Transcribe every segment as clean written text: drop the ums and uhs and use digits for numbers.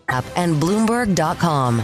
app and Bloomberg.com.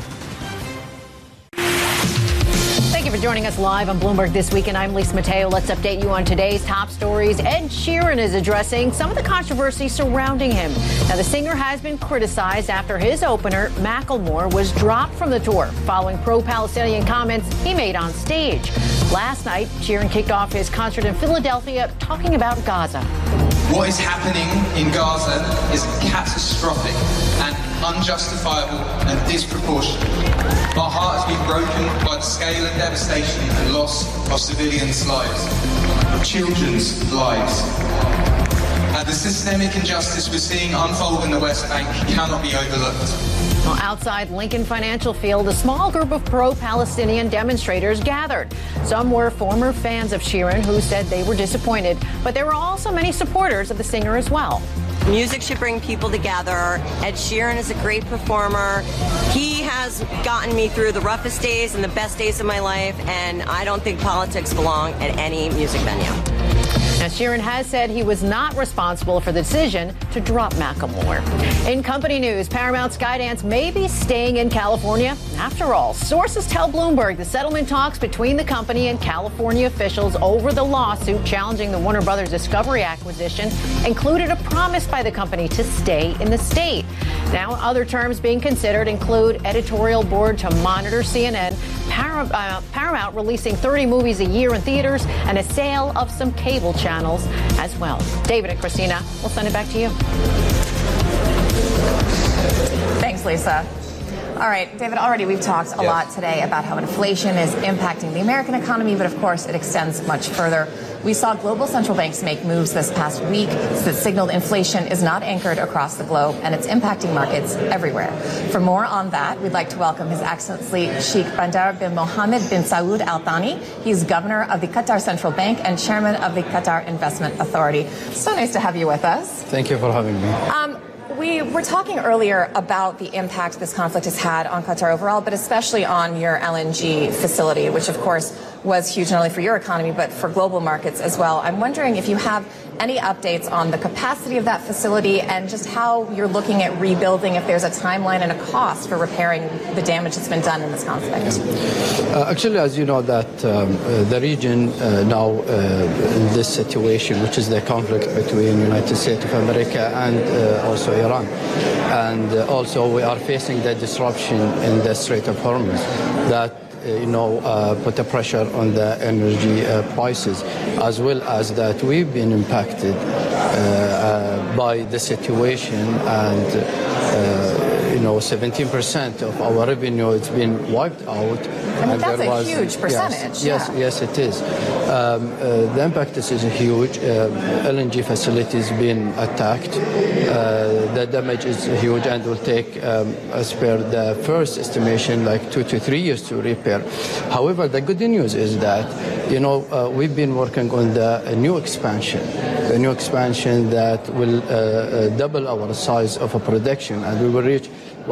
Thank you for joining us live on Bloomberg This Week, and I'm Lisa Mateo. Let's update you on today's top stories. Ed Sheeran is addressing some of the controversy surrounding him. Now, the singer has been criticized after his opener, Macklemore, was dropped from the tour following pro-Palestinian comments he made on stage. Last night, Sheeran kicked off his concert in Philadelphia talking about Gaza. What is happening in Gaza is catastrophic and unjustifiable and disproportionate. Our heart has been broken by the scale of devastation and loss of civilians' lives, of children's lives. And the systemic injustice we're seeing unfold in the West Bank cannot be overlooked. Well, outside Lincoln Financial Field, a small group of pro-Palestinian demonstrators gathered. Some were former fans of Sheeran who said they were disappointed, but there were also many supporters of the singer as well. Music should bring people together. Ed Sheeran is a great performer. He has gotten me through the roughest days and the best days of my life, and I don't think politics belong at any music venue. Now, Sheeran has said he was not responsible for the decision to drop Macklemore. In company news, Paramount Skydance may be staying in California. After all, sources tell Bloomberg the settlement talks between the company and California officials over the lawsuit challenging the Warner Brothers Discovery acquisition included a promise by the company to stay in the state. Now, other terms being considered include editorial board to monitor CNN, Paramount releasing 30 movies a year in theaters, and a sale of some cable channels as well. David and Christina, we'll send it back to you. Thanks, Lisa. All right, David, already we've talked a lot today about how inflation is impacting the American economy, but of course it extends much further. We saw global central banks make moves this past week that signaled inflation is not anchored across the globe and it's impacting markets everywhere. For more on that, we'd like to welcome His Excellency Sheikh Bandar bin Mohammed bin Saud Al Thani. He's governor of the Qatar Central Bank and chairman of the Qatar Investment Authority. So nice to have you with us. Thank you for having me. We were talking earlier about the impact this conflict has had on Qatar overall, but especially on your LNG facility, which of course was huge not only for your economy, but for global markets as well. I'm wondering if you have any updates on the capacity of that facility and just how you're looking at rebuilding, if there's a timeline and a cost for repairing the damage that's been done in this conflict. Actually, as you know, that the region now in this situation, which is the conflict between the United States of America and also Iran. And also we are facing the disruption in the Strait of Hormuz that put a pressure on the energy prices, as well as that we've been impacted by the situation, and 17% of our revenue has been wiped out. I mean, that's a huge percentage. Yes, it is. The impact is huge. LNG facilities been attacked. The damage is huge and will take, as per the first estimation, like 2 to 3 years to repair. However, the good news is that, we've been working on the new expansion that will double our size of a production, and we will reach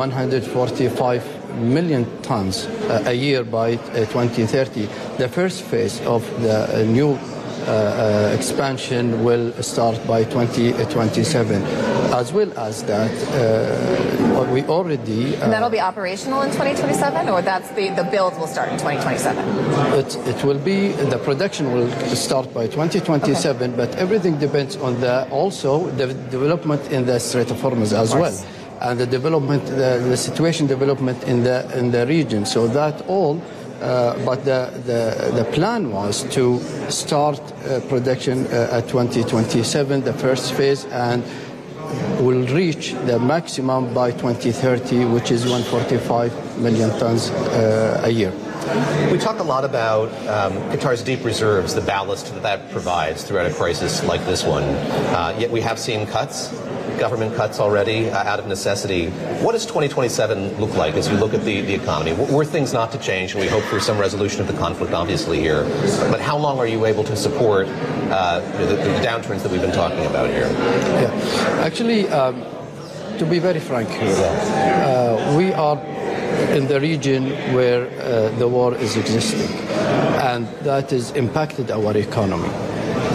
145 million tons a year by 2030. The first phase of the new expansion will start by 2027. As well as that, we already... and that'll be operational in 2027, or that's the build will start in 2027? It will be, the production will start by 2027, but everything depends on also the development in the Strait of Hormuz as well. And the development, the situation development in the region. So that all, but the plan was to start production at 2027, the first phase, and will reach the maximum by 2030, which is 145 million tons a year. We talk a lot about Qatar's deep reserves, the ballast that provides throughout a crisis like this one. Yet we have seen government cuts already out of necessity. What does 2027 look like as you look at the economy? Were things not to change, and we hope for some resolution of the conflict, obviously, here, but how long are you able to support the downturns that we've been talking about here? Yeah. Actually, to be very frank here, we are in the region where the war is existing, and that has impacted our economy.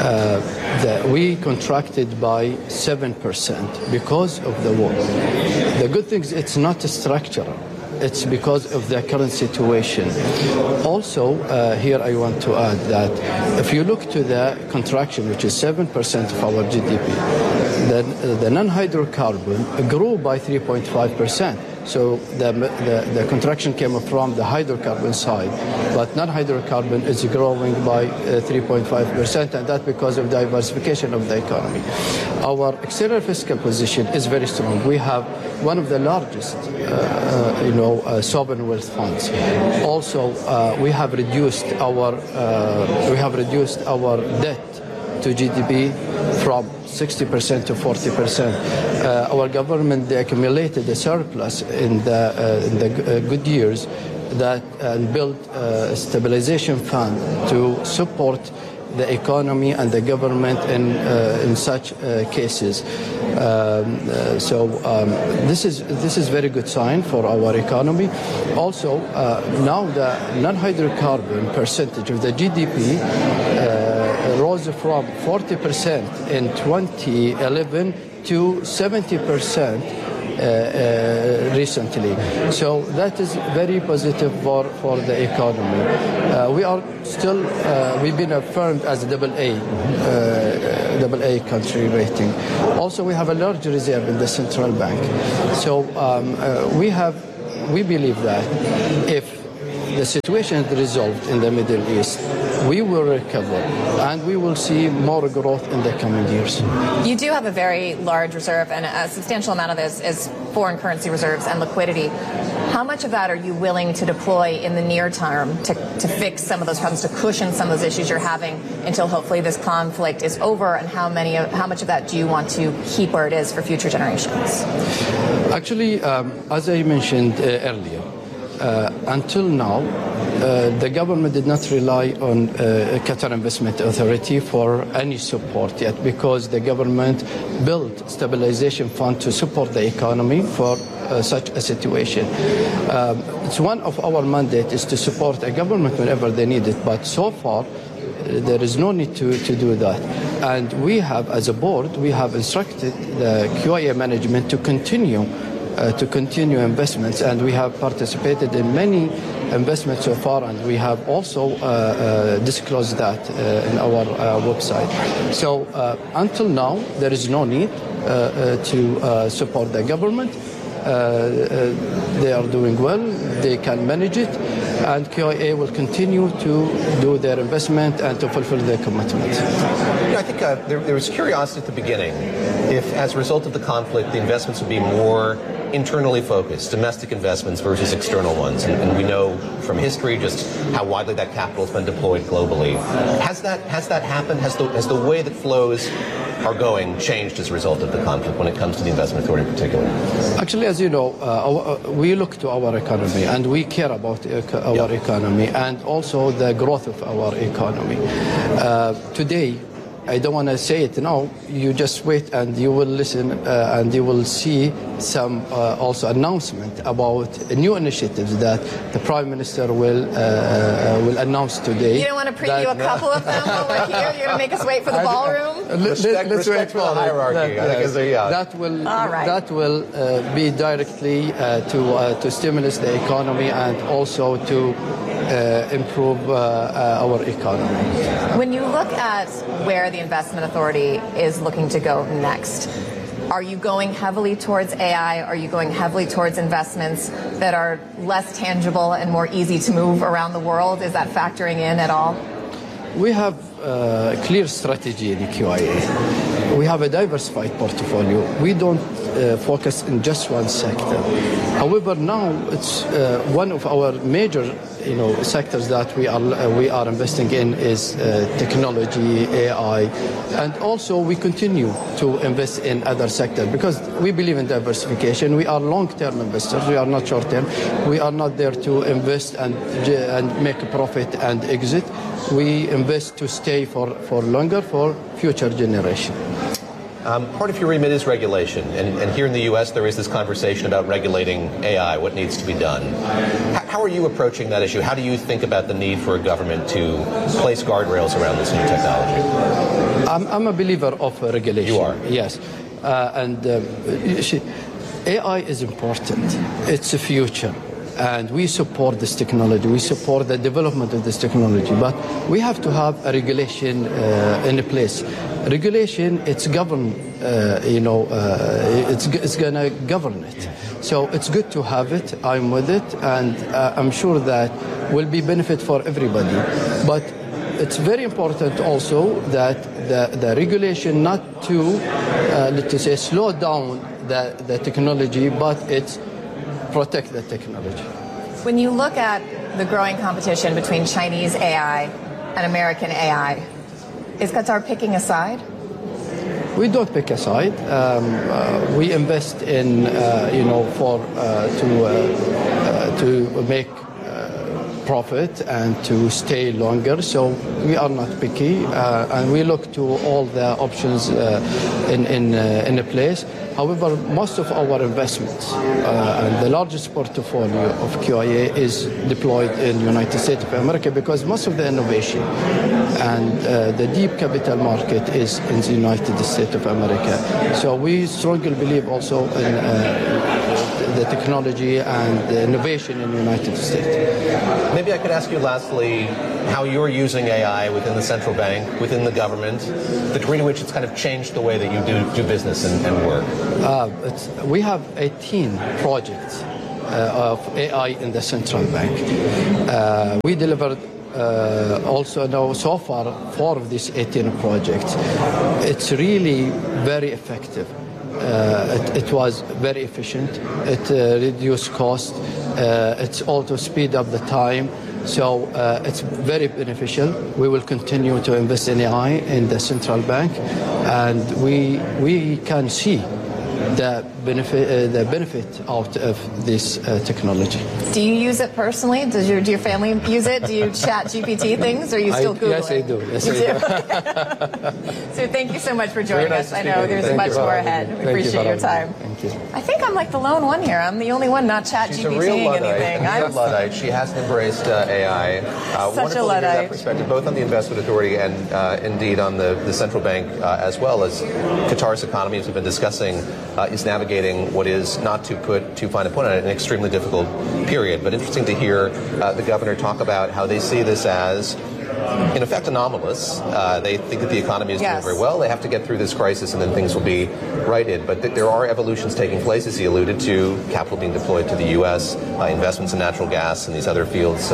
we contracted by 7% because of the war. The good thing is it's not structural. It's because of the current situation. Also, here I want to add that if you look to the contraction, which is 7% of our GDP, then the non-hydrocarbon grew by 3.5%. So the contraction came from the hydrocarbon side, but non-hydrocarbon is growing by 3.5%, and that's because of diversification of the economy. Our external fiscal position is very strong. We have one of the largest, sovereign wealth funds. Also, we have reduced our debt to GDP from 60% to 40%. Our government, they accumulated a surplus in the good years and built a stabilization fund to support the economy and the government in such cases. This is very good sign for our economy. Also, now the non-hydrocarbon percentage of the GDP rose from 40% in 2011 to 70% recently. So that is very positive for the economy. We are still, we've been affirmed as a AA country rating. Also, we have a large reserve in the central bank. So we believe that if the situation is resolved in the Middle East, we will recover and we will see more growth in the coming years. You do have a very large reserve, and a substantial amount of this is foreign currency reserves and liquidity. How much of that are you willing to deploy in the near term to fix some of those problems, to cushion some of those issues you're having until hopefully this conflict is over, and how much of that do you want to keep where it is for future generations? Actually, as I mentioned earlier, until now, the government did not rely on Qatar Investment Authority for any support yet, because the government built stabilization fund to support the economy for such a situation. It's one of our mandate is to support the government whenever they need it, but so far there is no need to do that. And we have, as a board, we have instructed the QIA management to continue investments, and we have participated in many investments so far, and we have also disclosed that in our website. So until now, there is no need to support the government. They are doing well, they can manage it, and QIA will continue to do their investment and to fulfill their commitments. I think there was curiosity at the beginning if, as a result of the conflict, the investments would be more internally focused, domestic investments versus external ones. And we know from history just how widely that capital has been deployed globally. Has that happened? Has the way that flows are going changed as a result of the conflict when it comes to the investment authority in particular? Actually, as you know, we look to our economy and we care about our economy and also the growth of our economy. Today, I don't want to say it now. You just wait and you will listen and you will see some also announcement about new initiatives that the Prime Minister will announce today. You don't want to preview a couple of them while we're here? You're going to make us wait for the ballroom? Let's wait for the hierarchy. That will be directly to stimulate the economy and also to improve our economy. When you look at where the Investment Authority is looking to go next, are you going heavily towards AI? Are you going heavily towards investments that are less tangible and more easy to move around the world? Is that factoring in at all? We have a clear strategy in the QIA. We have a diversified portfolio. We don't focus in just one sector. However, now it's one of our major sectors that we are investing in is technology, AI, and also we continue to invest in other sectors because we believe in diversification. We are long-term investors. We are not short-term. We are not there to invest and make a profit and exit. We invest to stay for longer, for future generation. Part of your remit is regulation, and here in the U.S. there is this conversation about regulating AI, what needs to be done. How are you approaching that issue? How do you think about the need for a government to place guardrails around this new technology? I'm a believer of regulation. You are? Yes. AI is important. It's the future. And we support this technology. We support the development of this technology. But we have to have a regulation in place. Regulation, it's govern, it's going to govern it. So it's good to have it. I'm with it. And I'm sure that will be benefit for everybody. But it's very important also that the regulation not to, let's say, slow down the technology, but it's protect the technology. When you look at the growing competition between Chinese AI and American AI, is Qatar picking a side? We don't pick a side. We invest in, to make profit and to stay longer. So we are not picky, and we look to all the options in a place. However, most of our investments and the largest portfolio of QIA is deployed in the United States of America because most of the innovation and the deep capital market is in the United States of America. So we strongly believe also in the technology and the innovation in the United States. Maybe I could ask you lastly how you're using AI within the central bank, within the government, the degree to which it's kind of changed the way that you do business and work. We have 18 projects of AI in the central bank. We delivered also now so far 4 of these 18 projects. It's really very effective. It was very efficient. It reduced cost. It's also speed up the time. So it's very beneficial. We will continue to invest in AI in the central bank, and we can see the benefit out of this technology. Do you use it personally? Does your family use it? Do you chat GPT things, or you still Google yes, it? I do. Yes, you I do. So thank you so much for joining us. I know there's much more ahead. We appreciate your time. Thank you. I think I'm like the lone one here. I'm the only one not chat She's GPTing a real Luddite. anything. I'm a Luddite. She has embraced AI. Such wonderful a Luddite. to hear that perspective, both on the Investment Authority and indeed on the central bank, as well as Qatar's economy, as we've been discussing, is navigating what is, not to put too fine a point on it, an extremely difficult period. But interesting to hear the governor talk about how they see this as, in effect, anomalous. They think that the economy is doing very well. They have to get through this crisis and then things will be righted. But there are evolutions taking place, as he alluded to, capital being deployed to the U.S., investments in natural gas and these other fields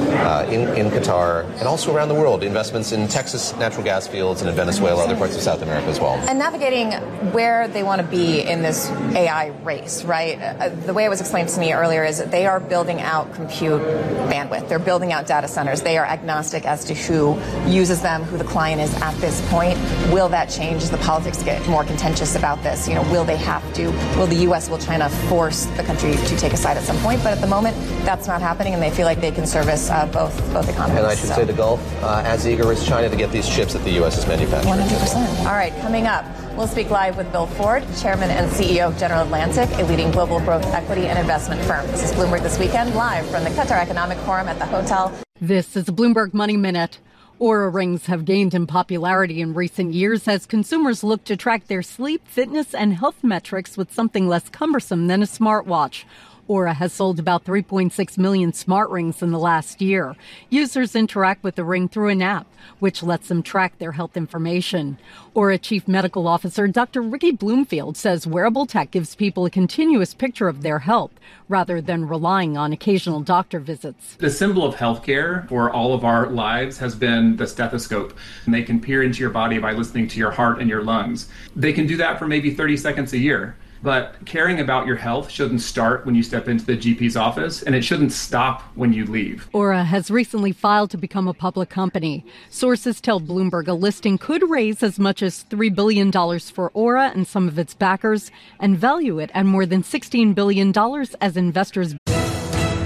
in Qatar, and also around the world, investments in Texas natural gas fields and in Venezuela, other parts of South America as well. And navigating where they want to be in this AI race, right? The way it was explained to me earlier is that they are building out compute bandwidth. They're building out data centers. They are agnostic as to who uses them, who the client is at this point. Will that change as the politics get more contentious about this? Will they have to? Will the U.S., will China force the country to take a side at some point? But at the moment, that's not happening, and they feel like they can service both economies. And I should say the Gulf, as eager as China to get these chips that the U.S. is manufacturing. 100%. All right, coming up, we'll speak live with Bill Ford, Chairman and CEO of General Atlantic, a leading global growth equity and investment firm. This is Bloomberg This Weekend, live from the Qatar Economic Forum at the Hotel. This is a Bloomberg Money Minute. Oura Rings have gained in popularity in recent years as consumers look to track their sleep, fitness, and health metrics with something less cumbersome than a smartwatch. Oura has sold about 3.6 million smart rings in the last year. Users interact with the ring through an app, which lets them track their health information. Oura Chief Medical Officer Dr. Ricky Bloomfield says wearable tech gives people a continuous picture of their health rather than relying on occasional doctor visits. The symbol of healthcare for all of our lives has been the stethoscope. And they can peer into your body by listening to your heart and your lungs. They can do that for maybe 30 seconds a year. But caring about your health shouldn't start when you step into the GP's office, and it shouldn't stop when you leave. Oura has recently filed to become a public company. Sources tell Bloomberg a listing could raise as much as $3 billion for Oura and some of its backers and value it at more than $16 billion as investors.